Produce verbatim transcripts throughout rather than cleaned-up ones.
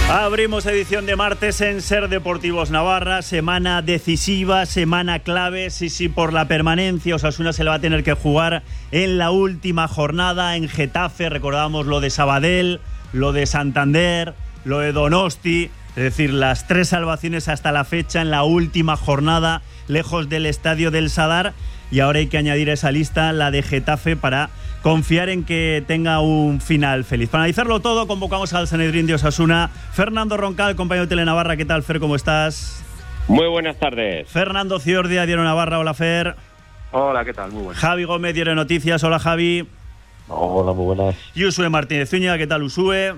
Abrimos edición de martes en Ser Deportivos Navarra, semana decisiva, semana clave, sí, sí, por la permanencia. Osasuna se le va a tener que jugar en la última jornada en Getafe. Recordábamos lo de Sabadell, lo de Santander, lo de Donosti, es decir, las tres salvaciones hasta la fecha en la última jornada, lejos del estadio del Sadar. Y ahora hay que añadir a esa lista la de Getafe para confiar en que tenga un final feliz. Para analizarlo todo, convocamos al Sanedrín de Osasuna. Fernando Roncal, compañero de Telenavarra. ¿Qué tal, Fer? ¿Cómo estás? Muy buenas tardes. Fernando Ciordia, Diario Navarra. Hola, Fer. Hola, ¿qué tal? Muy buenas. Javi Gómez, Diario Noticias. Hola, Javi. Hola, muy buenas. Y Usue Martínez Zúñiga. ¿Qué tal, Usue?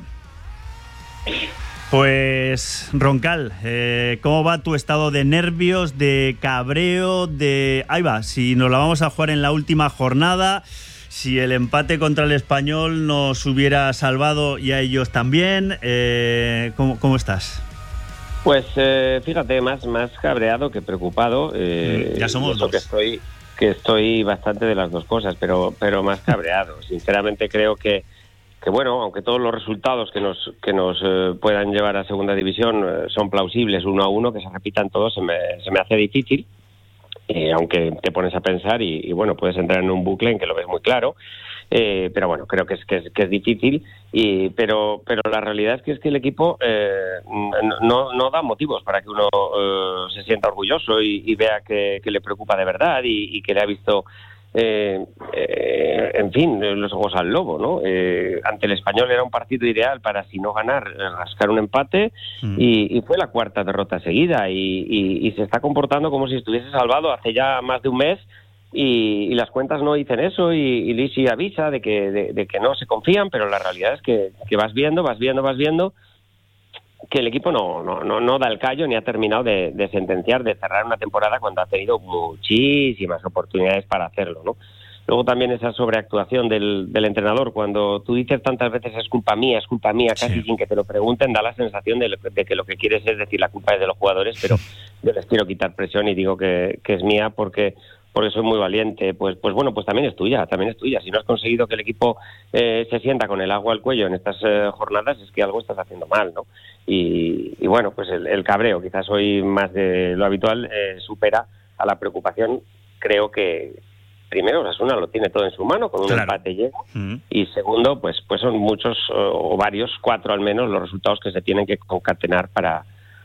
Pues, Roncal, eh, ¿cómo va tu estado de nervios, de cabreo, de... Ahí va, si nos la vamos a jugar en la última jornada, si el empate contra el Español nos hubiera salvado y a ellos también, eh, ¿cómo, ¿cómo estás? Pues eh, fíjate, más, más cabreado que preocupado. Eh, ya somos dos. Que estoy, que estoy bastante de las dos cosas, pero, pero más cabreado. Sinceramente creo que que bueno, aunque todos los resultados que nos que nos eh, puedan llevar a segunda división eh, son plausibles uno a uno, que se repitan todos, se me, se me hace difícil, eh, aunque te pones a pensar y, y bueno, puedes entrar en un bucle en que lo ves muy claro, eh, pero bueno, creo que es que es, que es difícil, y pero pero la realidad es que es que el equipo eh, no, no da motivos para que uno eh, se sienta orgulloso y, y vea que, que le preocupa de verdad y, y que le ha visto... Eh, eh, en fin, los ojos al lobo, ¿no? Eh, ante el Español era un partido ideal para, si no ganar, rascar un empate, mm. y, y fue la cuarta derrota seguida y, y, y se está comportando como si estuviese salvado hace ya más de un mes y, y las cuentas no dicen eso y, y Lisi avisa de que, de, de que no se confían, pero la realidad es que, que vas viendo, vas viendo, vas viendo que el equipo no, no, no, no da el callo ni ha terminado de, de sentenciar, de cerrar una temporada cuando ha tenido muchísimas oportunidades para hacerlo, ¿no? Luego también esa sobreactuación del, del entrenador, cuando tú dices tantas veces es culpa mía, es culpa mía, casi sí. sin que te lo pregunten, da la sensación de, de que lo que quieres es decir la culpa es de los jugadores, pero yo les quiero quitar presión y digo que, que es mía porque... porque soy muy valiente, pues pues bueno, pues también es tuya, también es tuya. Si no has conseguido que el equipo eh, se sienta con el agua al cuello en estas eh, jornadas, es que algo estás haciendo mal, ¿no? Y, y bueno, pues el, el cabreo, quizás hoy más de lo habitual, eh, supera a la preocupación. Creo que, primero, Osasuna lo tiene todo en su mano, con un claro. empate llega, mm. y segundo, pues pues son muchos, o varios, cuatro al menos, los resultados que se tienen que concatenar para...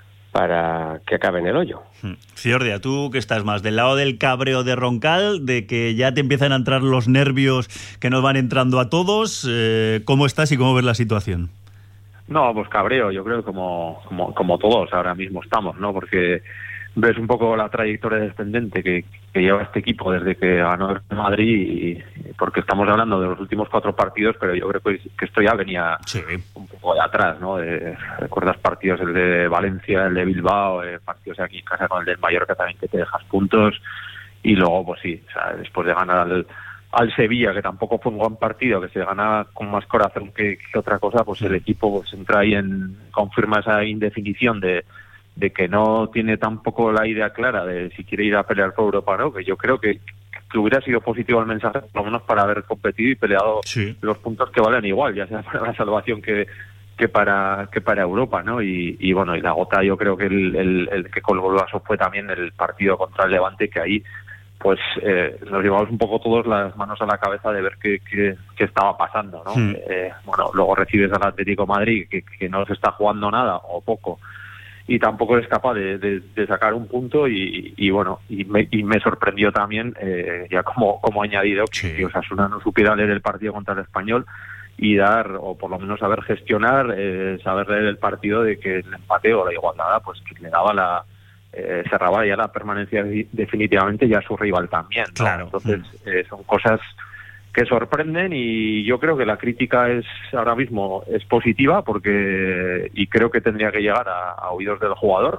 para que acabe en el hoyo. Ciordia, tú que estás más del lado del cabreo de Roncal, de que ya te empiezan a entrar los nervios que nos van entrando a todos, eh, ¿cómo estás y cómo ves la situación? No, pues cabreo, yo creo que como, como, como todos ahora mismo estamos, ¿no? Porque ves un poco la trayectoria descendente que, que lleva este equipo desde que ganó el Madrid, y, porque estamos hablando de los últimos cuatro partidos, pero yo creo que, que esto ya venía sí. un poco de atrás, ¿no? De, recuerdas partidos, el de Valencia, el de Bilbao, eh, partidos aquí en casa con el del Mallorca también, que te dejas puntos, y luego pues sí, o sea, después de ganar al, al Sevilla, que tampoco fue un buen partido, que se ganaba con más corazón que, que otra cosa, pues el equipo pues entra ahí en, confirma esa indefinición de de que no tiene tampoco la idea clara de si quiere ir a pelear por Europa o no, que yo creo que, que hubiera sido positivo el mensaje, por lo menos para haber competido y peleado sí. los puntos que valen igual, ya sea para la salvación que que para que para Europa, ¿no? Y, y bueno, y la gota, yo creo que el, el, el que colgó el vaso fue también el partido contra el Levante, que ahí pues eh, nos llevamos un poco todos las manos a la cabeza de ver qué, qué, qué estaba pasando, ¿no? Sí. Eh, bueno, luego recibes al Atlético de Madrid, que, que no se está jugando nada o poco, y tampoco es capaz de, de, de sacar un punto y, y bueno, y me, y me sorprendió también, eh, ya como, como añadido, sí. que Osasuna no supiera leer el partido contra el Español y dar, o por lo menos saber gestionar, eh, saber leer el partido, de que el empate o la igualdad, pues que le daba la, eh, cerraba ya la permanencia definitivamente, ya a su rival también, ¿no? Claro. Entonces eh, son cosas que sorprenden, y yo creo que la crítica es ahora mismo es positiva, porque y creo que tendría que llegar a, a oídos del jugador,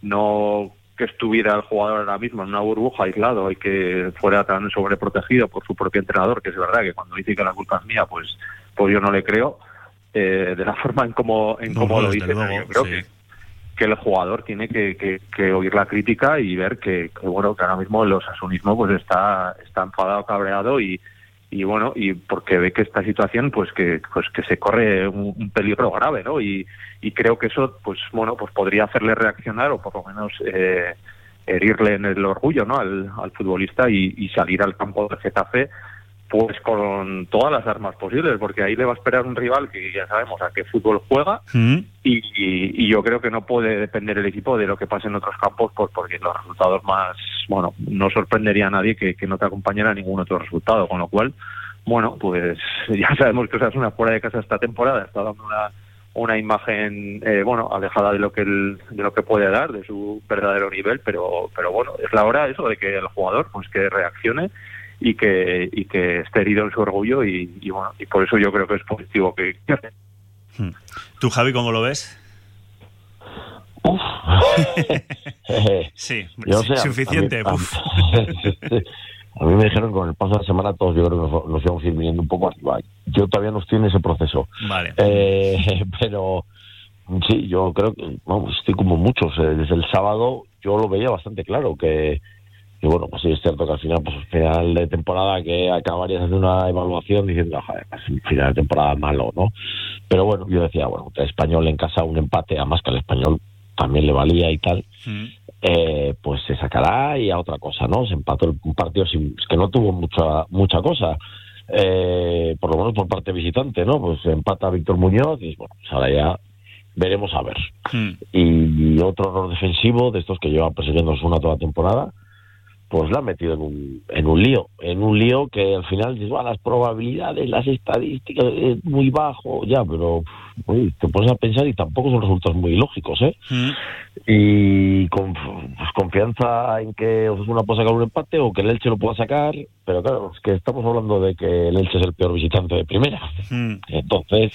no que estuviera el jugador ahora mismo en una burbuja aislado y que fuera tan sobreprotegido por su propio entrenador, que es verdad que cuando dice que la culpa es mía, pues pues yo no le creo, eh, de la forma en cómo en cómo lo dice. Luego, yo creo sí. que que el jugador tiene que, que, que oír la crítica y ver que, que bueno, que ahora mismo el osasunismo pues está está enfadado, cabreado, y y bueno, y porque ve que esta situación pues que pues que se corre un, un peligro grave, ¿no? Y, y creo que eso pues bueno, pues podría hacerle reaccionar o por lo menos eh, herirle en el orgullo, ¿no? Al, al futbolista y, y salir al campo del Getafe pues con todas las armas posibles, porque ahí le va a esperar un rival que ya sabemos a qué fútbol juega, mm. y, y, y yo creo que no puede depender el equipo de lo que pase en otros campos, pues porque los resultados más, bueno, no sorprendería a nadie que, que no te acompañara a ningún otro resultado, con lo cual, bueno, pues ya sabemos que Osasuna fuera de casa esta temporada está dando una, una imagen, eh, bueno, alejada de lo que el, de lo que puede dar, de su verdadero nivel, pero, pero bueno, es la hora eso de que el jugador, pues que reaccione y que y que esté herido en su orgullo y, y bueno, y por eso yo creo que es positivo que hmm. ¿Tú, Javi, cómo lo ves? Uf. Sí, yo sé, suficiente. A mí, a, a mí me dijeron que con el paso de la semana todos yo creo que nos, nos íbamos a ir viniendo un poco arriba. Yo todavía no estoy en ese proceso. Vale. Eh, pero sí, yo creo que vamos, estoy como muchos. Eh, desde el sábado yo lo veía bastante claro que Y bueno, pues sí es cierto que al final, pues al final de temporada que acabarías haciendo una evaluación diciendo, joder, pues un final de temporada malo, ¿no? Pero bueno, yo decía, bueno, el Español en casa un empate, además que al Español también le valía y tal, mm. eh, pues se sacará y a otra cosa, ¿no? Se empató un partido sin, que no tuvo mucha mucha cosa, eh, por lo menos por parte visitante, ¿no? Pues empata Víctor Muñoz y bueno, pues ahora ya veremos a ver. Mm. Y, y otro error defensivo de estos que llevan persiguiendo una toda temporada, pues la ha metido en un en un lío, en un lío que al final dices, bueno, las probabilidades, las estadísticas, es muy bajo, ya, pero uy, te pones a pensar y tampoco son resultados muy lógicos, ¿eh? Mm. Y con pues, confianza en que Osasuna pueda sacar un empate o que el Elche lo pueda sacar, pero claro, es que estamos hablando de que el Elche es el peor visitante de primera. Mm. Entonces...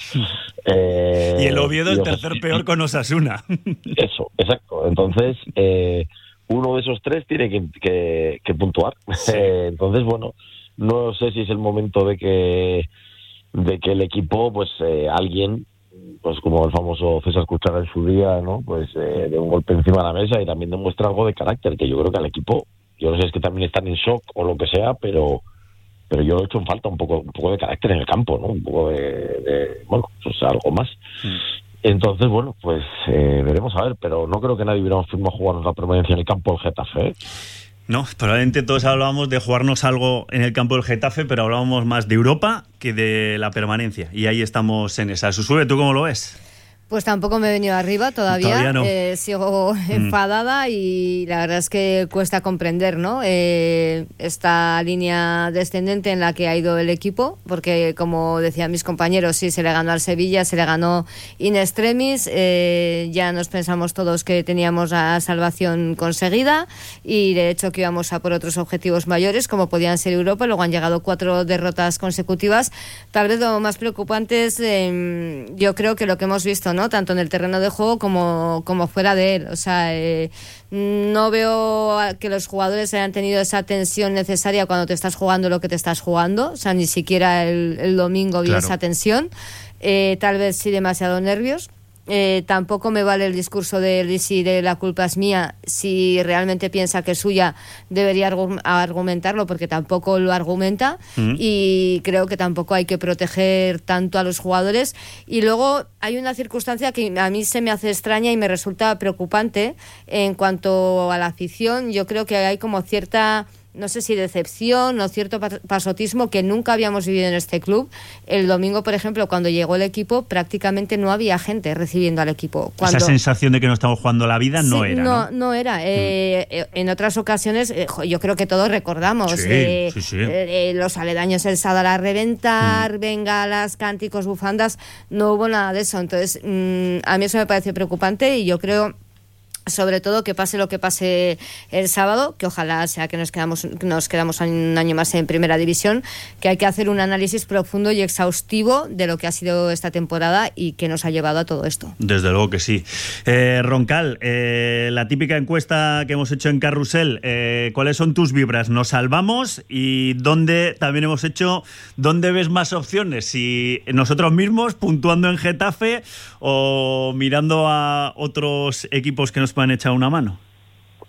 Eh, y el Oviedo el tercer peor con Osasuna. Eso, exacto. Entonces... Eh, uno de esos tres tiene que, que, que puntuar. Sí. Eh, entonces, bueno, no sé si es el momento de que de que el equipo, pues eh, alguien, pues como el famoso César Cuchara en su día, ¿no? Pues eh, de un golpe encima de la mesa y también demuestra algo de carácter, que yo creo que al equipo, yo no sé, es que también están en shock o lo que sea, pero pero yo he hecho en falta un poco un poco de carácter en el campo, ¿no? Un poco de, de bueno, pues algo más. Sí. Entonces, bueno, pues eh, veremos a ver, pero no creo que nadie hubiéramos firmado jugarnos la permanencia en el campo del Getafe, ¿eh? No, probablemente todos hablábamos de jugarnos algo en el campo del Getafe, pero hablábamos más de Europa que de la permanencia, y ahí estamos en esa. Susube, ¿tú cómo lo ves? Pues tampoco me he venido arriba todavía, todavía no. eh, sigo mm. enfadada y la verdad es que cuesta comprender, ¿no? Eh, esta línea descendente en la que ha ido el equipo, porque como decían mis compañeros, sí, se le ganó al Sevilla, se le ganó in extremis, eh, ya nos pensamos todos que teníamos la salvación conseguida y de hecho que íbamos a por otros objetivos mayores, como podían ser Europa, luego han llegado cuatro derrotas consecutivas. Tal vez lo más preocupante es, eh, yo creo que lo que hemos visto, ¿no? Tanto en el terreno de juego como, como fuera de él. O sea, eh, no veo que los jugadores hayan tenido esa tensión necesaria cuando te estás jugando lo que te estás jugando. O sea, ni siquiera el, el domingo vi claro. esa tensión. Eh, tal vez sí demasiado nervios. Eh, tampoco me vale el discurso de Risi de la culpa es mía. Si realmente piensa que es suya, debería argu- argumentarlo, porque tampoco lo argumenta. Mm. Y creo que tampoco hay que proteger tanto a los jugadores. Y luego hay una circunstancia que a mí se me hace extraña y me resulta preocupante en cuanto a la afición. Yo creo que hay como cierta, no sé si decepción o cierto pasotismo que nunca habíamos vivido en este club. El domingo, por ejemplo, cuando llegó el equipo, prácticamente no había gente recibiendo al equipo. Cuando... Esa sensación de que no estamos jugando la vida no sí, era, ¿no? No, no era. Eh, mm. En otras ocasiones, eh, yo creo que todos recordamos sí, eh, sí, sí. Eh, los aledaños el Sadar a reventar, mm. bengalas, cánticos, bufandas, no hubo nada de eso. Entonces, mmm, a mí eso me parece preocupante y yo creo... sobre todo que pase lo que pase el sábado, que ojalá sea que nos quedamos nos quedamos un año más en primera división, que hay que hacer un análisis profundo y exhaustivo de lo que ha sido esta temporada y que nos ha llevado a todo esto. Desde luego que sí. Eh, Roncal, eh, la típica encuesta que hemos hecho en Carrusel, eh, ¿cuáles son tus vibras? ¿Nos salvamos? Y ¿dónde también hemos hecho, dónde ves más opciones? Si nosotros mismos puntuando en Getafe o mirando a otros equipos que nos puedan echar una mano.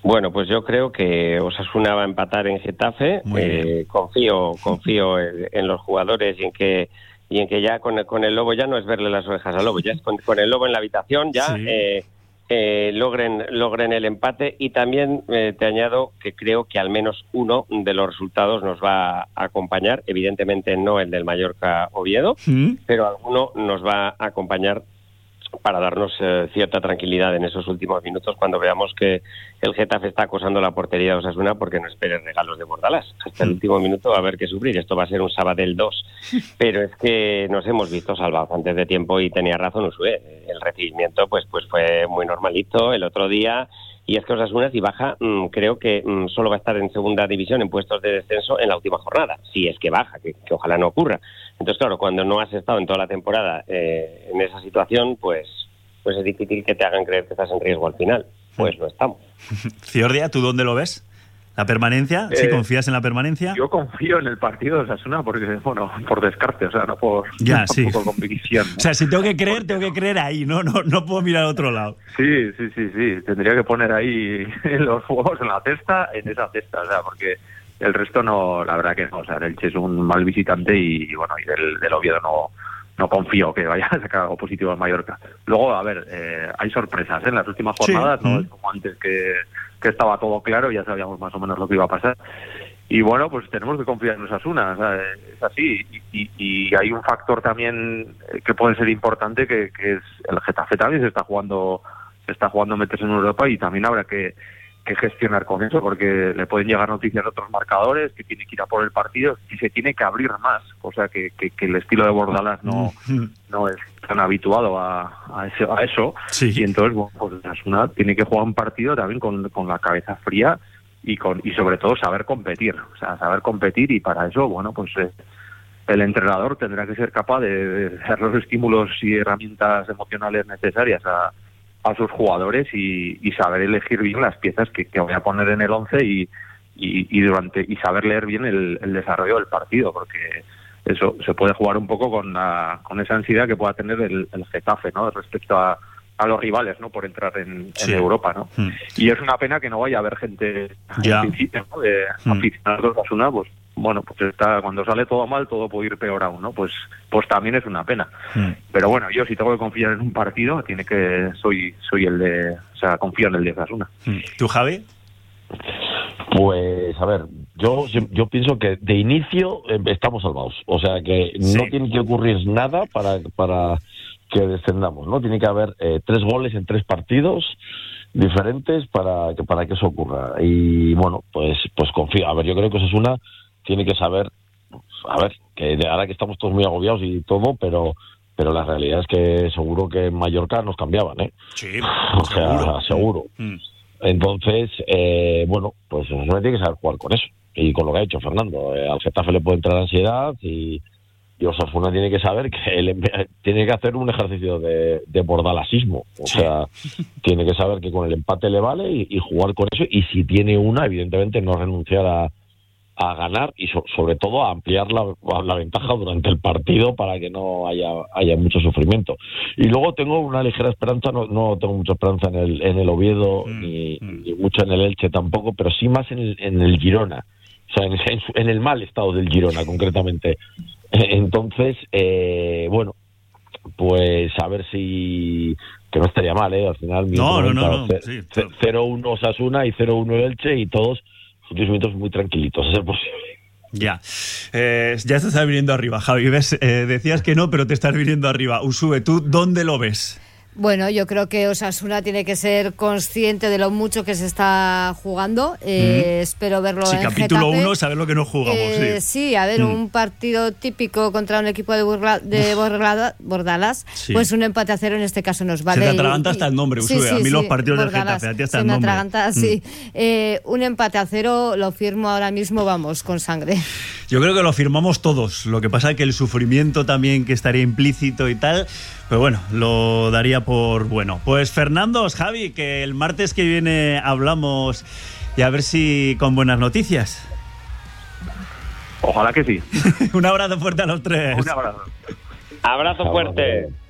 Bueno, pues yo creo que Osasuna va a empatar en Getafe. Eh, confío, confío en, en los jugadores y en que y en que ya con el, con el Lobo ya no es verle las orejas al Lobo, ya es con, con el Lobo en la habitación ya sí. eh, eh, logren logren el empate. Y también eh, te añado que creo que al menos uno de los resultados nos va a acompañar, evidentemente no el del Mallorca Oviedo, ¿Mm? pero alguno nos va a acompañar para darnos eh, cierta tranquilidad en esos últimos minutos cuando veamos que el Getafe está acosando la portería de Osasuna, porque no esperes regalos de Bordalás. Hasta el último minuto va a haber que sufrir. Esto va a ser un Sabadell dos. Pero es que nos hemos visto salvados antes de tiempo y tenía razón Usué. El recibimiento pues, pues fue muy normalito el otro día. Y es que Osasuna, si baja, mmm, creo que mmm, solo va a estar en segunda división en puestos de descenso en la última jornada, si es que baja, que, que ojalá no ocurra. Entonces, claro, cuando no has estado en toda la temporada eh, en esa situación, pues, pues es difícil que te hagan creer que estás en riesgo al final. Pues lo estamos. Ciordia, ¿tú dónde lo ves? ¿La permanencia? ¿Sí eh, confías en la permanencia? Yo confío en el partido de Osasuna porque, bueno, por descarte, o sea, no por, ya, no sí. por convicción, ¿no? O sea, si tengo que creer, tengo que creer ahí, no no no puedo mirar a otro lado. Sí, sí, sí, sí. Tendría que poner ahí los juegos en la cesta, en esa cesta, o sea, porque el resto no, la verdad que no. O sea, el Elche es un mal visitante y, bueno, y del, del Oviedo no... no confío que vaya a sacar algo positivo en Mallorca. Luego, a ver, eh, hay sorpresas ¿eh? en las últimas jornadas, sí. no es como antes que, que estaba todo claro, ya sabíamos más o menos lo que iba a pasar. Y bueno, pues tenemos que confiar en Osasuna, o sea, es así. Y, y, y hay un factor también que puede ser importante, que, que es el Getafe también se está jugando, se está jugando meterse en Europa, y también habrá que que gestionar con eso, porque le pueden llegar noticias de otros marcadores, que tiene que ir a por el partido y se tiene que abrir más, o sea que, que, que el estilo de Bordalás no, no es tan habituado a, a, ese, a eso, sí. y entonces bueno, pues Osasuna tiene que jugar un partido también con, con la cabeza fría y con y sobre todo saber competir, o sea, saber competir, y para eso, bueno, pues eh, el entrenador tendrá que ser capaz de, de dar los estímulos y herramientas emocionales necesarias a a sus jugadores y, y saber elegir bien las piezas que, que voy a poner en el once y, y, y durante y saber leer bien el, el desarrollo del partido, porque eso se puede jugar un poco con la, con esa ansiedad que pueda tener el, el Getafe, ¿no? Respecto a, a los rivales, ¿no? Por entrar en, sí. en Europa, ¿no? Mm. Y es una pena que no vaya a haber gente ya. en principio, ¿no? De mm. aficionados de Osasuna, pues bueno, pues está, cuando sale todo mal, todo puede ir peor aún, ¿no? Pues pues también es una pena. Mm. Pero bueno, yo si tengo que confiar en un partido, tiene que soy soy el de, o sea, confío en el de Osasuna. Mm. ¿Tú, Javi? Pues, a ver, yo yo pienso que de inicio eh, estamos salvados. O sea, que sí. no tiene que ocurrir nada para para que descendamos, ¿no? Tiene que haber eh, tres goles en tres partidos diferentes para que para que eso ocurra. Y bueno, pues pues confío. A ver, yo creo que Osasuna tiene que saber, a ver, que ahora que estamos todos muy agobiados y todo, pero pero la realidad es que seguro que en Mallorca nos cambiaban, ¿eh? Sí, o sea, seguro. seguro. Mm. Entonces, eh, bueno, pues Osasuna tiene que saber jugar con eso y con lo que ha hecho Fernando. Eh, al Getafe le puede entrar ansiedad y, y Osasuna tiene que saber que él tiene que hacer un ejercicio de, de bordalasismo. O sí. sea, tiene que saber que con el empate le vale y, y jugar con eso, y si tiene una, evidentemente no renunciar a a ganar y so, sobre todo a ampliar la, la ventaja durante el partido para que no haya haya mucho sufrimiento. Y luego tengo una ligera esperanza, no, no tengo mucha esperanza en el en el Oviedo mm, ni, mm. ni mucho en el Elche tampoco, pero sí más en el, en el Girona, o sea, en, en, en el mal estado del Girona concretamente. Entonces, eh, bueno, pues a ver si, que no estaría mal, ¿eh? Al final no, no, no, no. Sí, cero uno Osasuna y cero uno Elche, y todos diez minutos muy tranquilitos, a ser posible. Ya, eh, ya te estás viniendo arriba, Javi. ¿Ves? Eh, decías que no, pero te estás viniendo arriba. Usue, ¿tú dónde lo ves? Bueno, yo creo que Osasuna tiene que ser consciente de lo mucho que se está jugando. Eh, mm. Espero verlo sí, en capítulo Getafe. uno, saber lo que no jugamos. Eh, sí. sí, a ver, mm. un partido típico contra un equipo de, Burla, de Borlada, Bordalas, sí. pues un empate a cero en este caso nos vale. Se te atraganta hasta el nombre, Usue. Sí, sí, a mí sí, los partidos del Getafe, a ti hasta se el nombre. Se me atraganta, mm. sí. Eh, un empate a cero lo firmo ahora mismo, vamos, con sangre. Yo creo que lo firmamos todos. Lo que pasa es que el sufrimiento también que estaría implícito y tal, pues bueno, lo daría por bueno. Pues Fernando, Javi, que el martes que viene hablamos y a ver si con buenas noticias. Ojalá que sí. Un abrazo fuerte a los tres. Un abrazo. Abrazo fuerte.